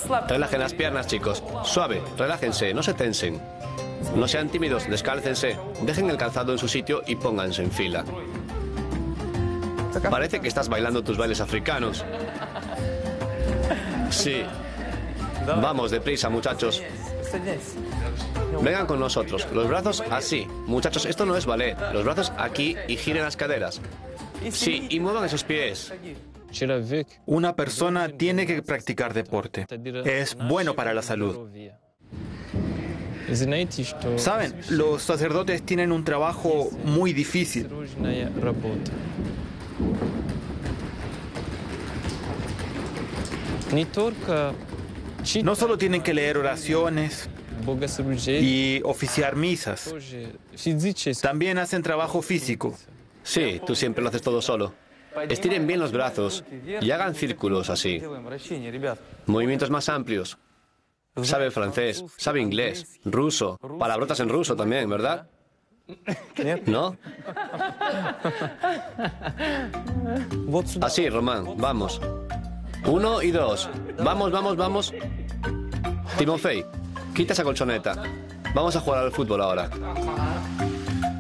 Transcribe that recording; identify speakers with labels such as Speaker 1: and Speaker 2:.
Speaker 1: Relajen las piernas, chicos. Suave, relájense, no se tensen. No sean tímidos, descálcense. Dejen el calzado en su sitio y pónganse en fila. Parece que estás bailando tus bailes africanos. Sí. Vamos, deprisa, muchachos. Vengan con nosotros. Los brazos así. Muchachos, esto no es ballet. Los brazos aquí y giren las caderas. Sí, y muevan esos pies.
Speaker 2: Una persona tiene que practicar deporte. Es bueno para la salud. Saben, los sacerdotes tienen un trabajo muy difícil. No solo tienen que leer oraciones y oficiar misas, también hacen trabajo físico.
Speaker 1: Sí, tú siempre lo haces todo solo. Estiren bien los brazos y hagan círculos así. Movimientos más amplios. Sabe francés, sabe inglés, ruso, palabrotas en ruso también, ¿verdad? ¿No? Así, Román, vamos. 1 y 2. Vamos, vamos, vamos. Timofey, quita esa colchoneta. Vamos a jugar al fútbol ahora.